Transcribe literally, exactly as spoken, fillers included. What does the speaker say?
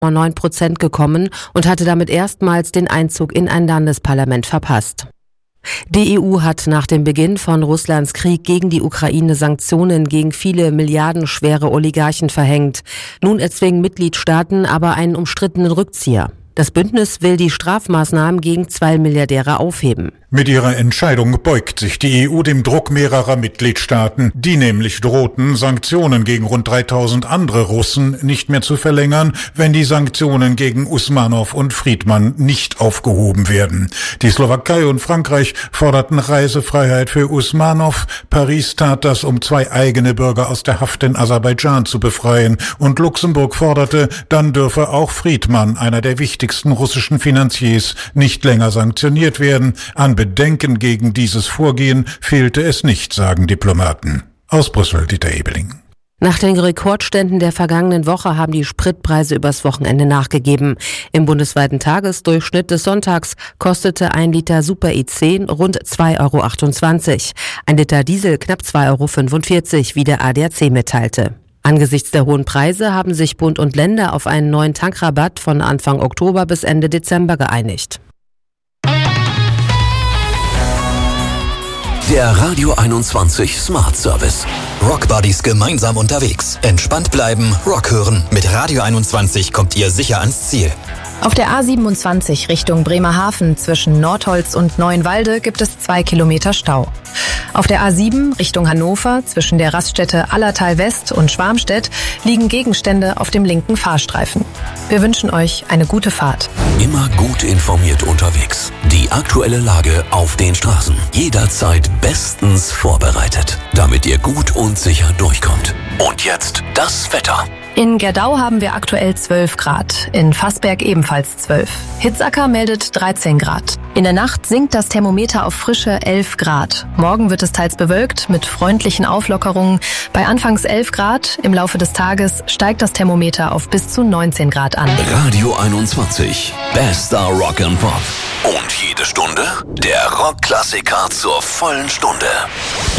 neun Prozent gekommen und hatte damit erstmals den Einzug in ein Landesparlament verpasst. Die E U hat nach dem Beginn von Russlands Krieg gegen die Ukraine Sanktionen gegen viele milliardenschwere Oligarchen verhängt. Nun erzwingen Mitgliedstaaten aber einen umstrittenen Rückzieher. Das Bündnis will die Strafmaßnahmen gegen zwei Milliardäre aufheben. Mit ihrer Entscheidung beugt sich die E U dem Druck mehrerer Mitgliedstaaten, die nämlich drohten, Sanktionen gegen rund dreitausend andere Russen nicht mehr zu verlängern, wenn die Sanktionen gegen Usmanow und Friedman nicht aufgehoben werden. Die Slowakei und Frankreich forderten Reisefreiheit für Usmanow. Paris tat das, um zwei eigene Bürger aus der Haft in Aserbaidschan zu befreien. Und Luxemburg forderte, dann dürfe auch Friedman, einer der wichtigsten russischen Finanziers, nicht länger sanktioniert werden. An Bedenken gegen dieses Vorgehen fehlte es nicht, sagen Diplomaten. Aus Brüssel, Dieter Ebeling. Nach den Rekordständen der vergangenen Woche haben die Spritpreise übers Wochenende nachgegeben. Im bundesweiten Tagesdurchschnitt des Sonntags kostete ein Liter Super E zehn rund zwei Euro achtundzwanzig. Ein Liter Diesel knapp zwei Euro fünfundvierzig, wie der A D A C mitteilte. Angesichts der hohen Preise haben sich Bund und Länder auf einen neuen Tankrabatt von Anfang Oktober bis Ende Dezember geeinigt. Der Radio einundzwanzig Smart Service. Rockbuddies gemeinsam unterwegs. Entspannt bleiben, Rock hören. Mit Radio einundzwanzig kommt ihr sicher ans Ziel. Auf der A siebenundzwanzig Richtung Bremerhaven zwischen Nordholz und Neuenwalde gibt es zwei Kilometer Stau. Auf der A sieben Richtung Hannover zwischen der Raststätte Allertal West und Schwarmstedt liegen Gegenstände auf dem linken Fahrstreifen. Wir wünschen euch eine gute Fahrt. Immer gut informiert unterwegs. Die aktuelle Lage auf den Straßen. Jederzeit bestens vorbereitet, damit ihr gut und sicher durchkommt. Und jetzt das Wetter. In Gerdau haben wir aktuell zwölf Grad, in Fassberg ebenfalls zwölf. Hitzacker meldet dreizehn Grad. In der Nacht sinkt das Thermometer auf frische elf Grad. Morgen wird es teils bewölkt mit freundlichen Auflockerungen. Bei anfangs elf Grad, im Laufe des Tages steigt das Thermometer auf bis zu neunzehn Grad an. Radio einundzwanzig, bester Rock and Pop. Und jede Stunde der Rockklassiker zur vollen Stunde.